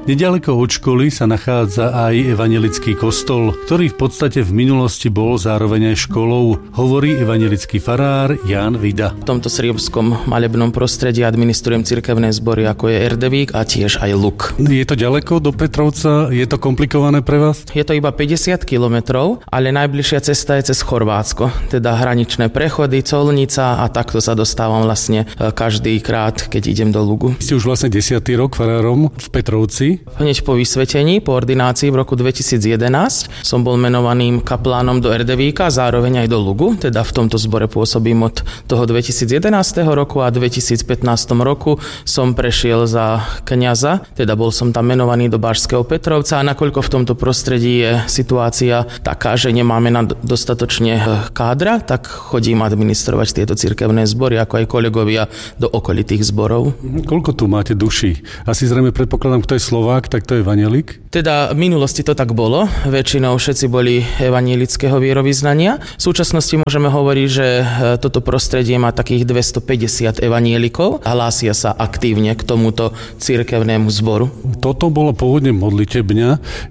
Nedaleko od školy sa nachádza aj evanjelický kostol, ktorý v podstate v minulosti bol zároveň aj školou, hovorí evanjelický farár Ján Vida. V tomto sriopskom malebnom prostredí administrujem cirkevné zbory, ako je Erdevík a tiež aj Luk. Je to ďaleko do Petrovca? Je to komplikované pre vás? Je to iba 50 kilometrov, ale najbližšia cesta je cez Chorvátsko, teda hraničné prechody, colnica a takto sa dostávam vlastne každý krát, keď idem do Lugu. Ste už vlastne 10. rok farárom v Petrovci. Hneď po vysvetení, po ordinácii v roku 2011 som bol menovaným kaplánom do Erdevíka, zároveň aj do Lugu, teda v tomto zbore pôsobím od toho 2011. roku a 2015 roku som prešiel za kňaza, teda bol som tam menovaný do Bašského Petrovca a nakoľko v tomto prostredí je situácia taká, že nemáme dostatočne kádra, tak chodím administrovať tieto cirkevné zbory, ako aj kolegovia do okolitých zborov. Koľko tu máte duší? Asi zrejme predpokladám, kto je Slovák, tak to je evanjelik? Teda v minulosti to tak bolo. Väčšinou všetci boli evanjelického vierovyznania. V súčasnosti môžeme hovoriť, že toto prostredie má takých 250 evanjelikov a hlásia sa aktívne k tomuto cirkevnému zboru. Toto bolo pôvodne modlitebňa,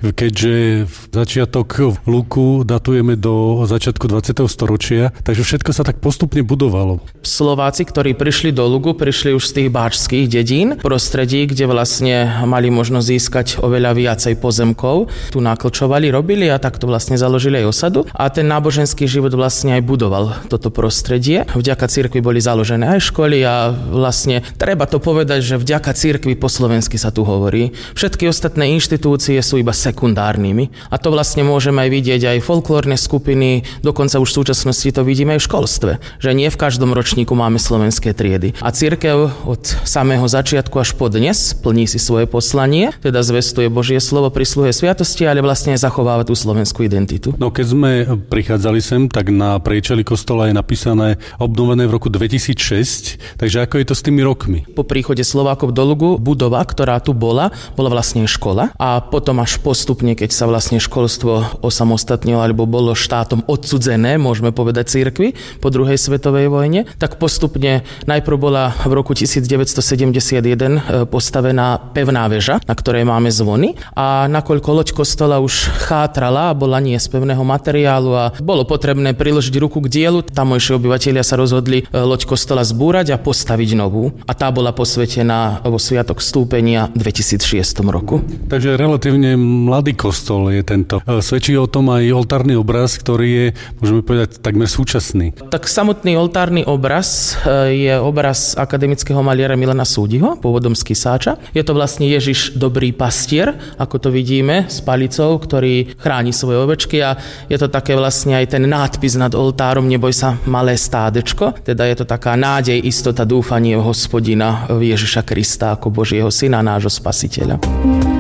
keďže v začiatok Luku datujeme do začiatku 20. storočia, takže všetko sa tak postupne budovalo. Slováci, ktorí prišli do Lugu, prišli už z tých báčských dedín, prostredí, kde vlastne mali možnosť získať oveľa viacej pozemkov. Tu naklčovali, robili a takto vlastne založili aj osadu. A ten náboženský život vlastne aj budoval toto prostredie. Vďaka cirkvi boli založené aj školy a vlastne treba to povedať, že vďaka cirkvi po slovensky sa tu hovorí. Všetky ostatné inštitúcie sú iba sekundárnymi. A to vlastne môžeme aj vidieť aj folklórne skupiny, dokonca už v súčasnosti to vidíme aj v školstve, že nie v každom ročníku máme slovenské triedy. A cirkev od samého začiatku až po dnes plní si svoje poslanie, teda zvestuje Božie slovo, prisluhuje sviatosti, ale vlastne zachováva tú slovenskú identitu. No keď sme prichádzali sem, tak na priečeli kostola je napísané obnovené v roku 2006, takže ako je to s tými rokmi? Po príchode Slovákov do Lugu budova, ktorá tu bola vlastne škola a potom až postupne, keď sa vlastne školstvo osamostatnilo alebo bolo štátom odsudzené, môžeme povedať cirkvi po druhej svetovej vojne, tak postupne najprv bola v roku 1971 postavená pevná väža, na ktorej máme zvony a nakoľko loď kostola už chátrala a bola nie z pevného materiálu a bolo potrebné priložiť ruku k dielu, tamojší obyvatelia sa rozhodli loď kostola zbúrať a postaviť novú a tá bola posvetená vo sviatok vstúpenia v 2006 roku. Takže relatívne mladý kostol je tento. Svedčí o tom aj oltárny obraz, ktorý je, môžeme povedať, takmer súčasný. Tak samotný oltárny obraz je obraz akademického maliara Milana Súdiho, pôvodom z Kisáča. Je to vlastne Ježiš dobrý pastier, ako to vidíme, s palicou, ktorý chráni svoje ovečky a je to také vlastne aj ten nápis nad oltárom Neboj sa, malé stádečko. Teda je to taká nádej, istota, dúfanie v Hospodina, v Ježiša Krista ako Božieho syna, nášho spasiteľa.